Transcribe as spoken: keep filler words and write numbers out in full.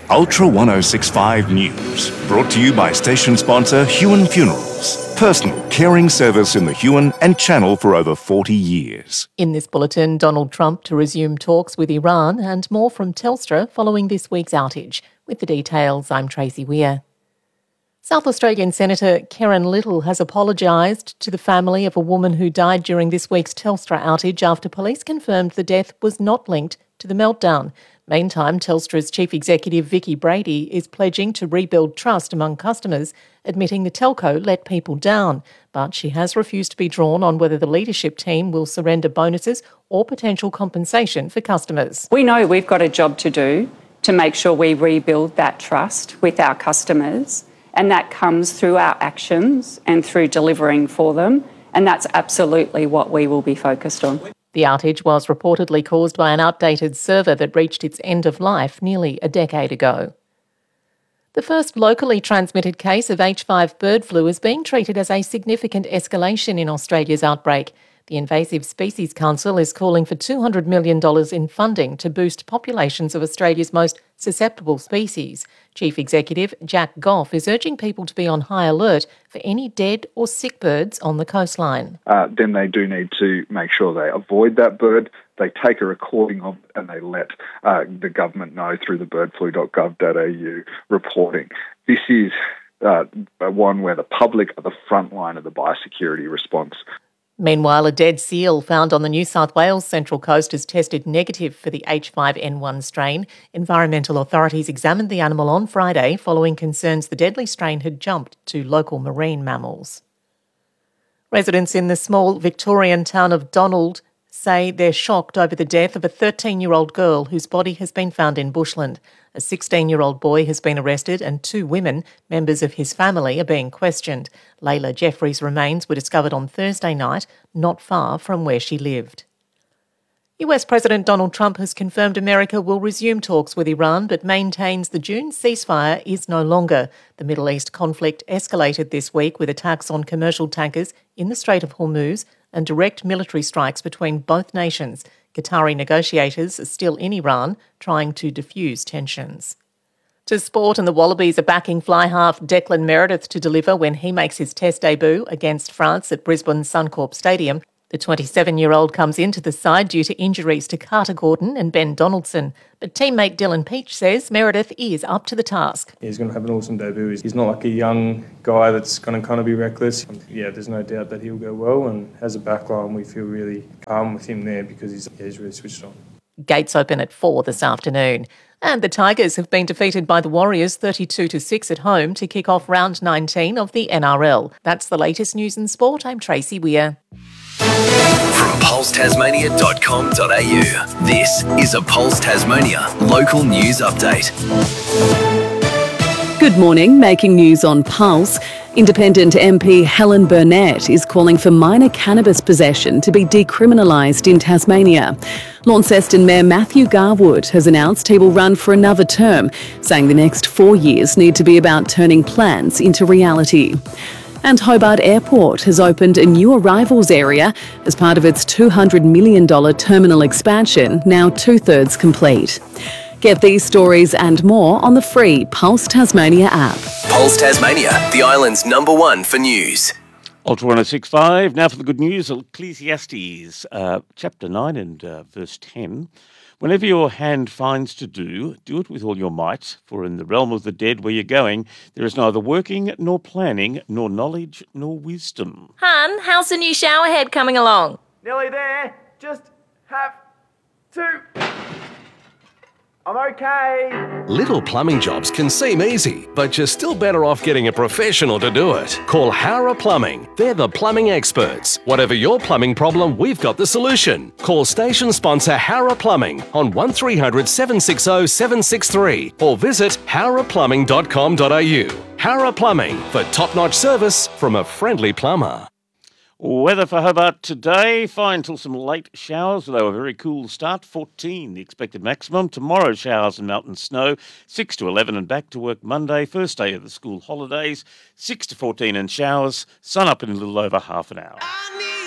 Ultra ten sixty-five News, brought to you by station sponsor Huon Funerals. Personal caring service in the Huon and Channel for over forty years. In this bulletin, Donald Trump to resume talks with Iran and more from Telstra following this week's outage. With the details, I'm Tracy Weir. South Australian Senator Karen Little has apologised to the family of a woman who died during this week's Telstra outage after police confirmed the death was not linked to the meltdown. Meantime, Telstra's Chief Executive Vicki Brady is pledging to rebuild trust among customers, admitting the telco let people down. But she has refused to be drawn on whether the leadership team will surrender bonuses or potential compensation for customers. We know we've got a job to do to make sure we rebuild that trust with our customers, and that comes through our actions and through delivering for them, and that's absolutely what we will be focused on. The outage was reportedly caused by an outdated server that reached its end of life nearly a decade ago. The first locally transmitted case of H five bird flu is being treated as a significant escalation in Australia's outbreak. The Invasive Species Council is calling for two hundred million dollars in funding to boost populations of Australia's most susceptible species. Chief Executive Jack Goff is urging people to be on high alert for any dead or sick birds on the coastline. Uh, then they do need to make sure they avoid that bird, they take a recording of it and they let uh, the government know through the bird flu dot gov dot a u reporting. This is uh, one where the public are the front line of the biosecurity response. Meanwhile, a dead seal found on the New South Wales Central Coast has tested negative for the H five N one strain. Environmental authorities examined the animal on Friday following concerns the deadly strain had jumped to local marine mammals. Residents in the small Victorian town of Donald say they're shocked over the death of a thirteen-year-old girl whose body has been found in bushland. A sixteen-year-old boy has been arrested and two women, members of his family, are being questioned. Layla Jeffries' remains were discovered on Thursday night, not far from where she lived. U S President Donald Trump has confirmed America will resume talks with Iran but maintains the June ceasefire is no longer. The Middle East conflict escalated this week with attacks on commercial tankers in the Strait of Hormuz and direct military strikes between both nations. Qatari negotiators are still in Iran trying to defuse tensions. To sport, and the Wallabies are backing fly half Declan Meredith to deliver when he makes his Test debut against France at Brisbane Suncorp Stadium. The twenty-seven-year-old comes into the side due to injuries to Carter Gordon and Ben Donaldson. But teammate Dylan Peach says Meredith is up to the task. He's going to have an awesome debut. He's not like a young guy that's going to kind of be reckless. Yeah, there's no doubt that he'll go well, and as a backline we feel really calm with him there because he's, yeah, he's really switched on. Gates open at four this afternoon. And the Tigers have been defeated by the Warriors thirty-two to six at home to kick off round nineteen of the N R L. That's the latest news in sport. I'm Tracy Weir. From pulse tasmania dot com dot a u, this is a Pulse Tasmania local news update. Good morning. Making news on Pulse. Independent M P Helen Burnett is calling for minor cannabis possession to be decriminalised in Tasmania. Launceston Mayor Matthew Garwood has announced he will run for another term, saying the next four years need to be about turning plans into reality. And Hobart Airport has opened a new arrivals area as part of its two hundred million dollars terminal expansion, now two-thirds complete. Get these stories and more on the free Pulse Tasmania app. Pulse Tasmania, the island's number one for news. Ultra ten sixty-five, now for the good news. Ecclesiastes, uh, chapter nine and uh, verse ten. Whenever your hand finds to do, do it with all your might, for in the realm of the dead where you're going, there is neither working, nor planning, nor knowledge, nor wisdom. Hun, how's the new shower head coming along? Nearly there. Just have to... I'm okay. Little plumbing jobs can seem easy, but you're still better off getting a professional to do it. Call Hara Plumbing. They're the plumbing experts. Whatever your plumbing problem, we've got the solution. Call station sponsor Hara Plumbing on one three hundred, seven six zero, seven six three or visit hara plumbing dot com dot a u. Hara Plumbing, for top-notch service from a friendly plumber. Weather for Hobart today, fine till some late showers, although a very cool start, fourteen the expected maximum. Tomorrow showers and mountain snow, six to eleven and back to work Monday, first day of the school holidays, six to fourteen and showers, sun up in a little over half an hour.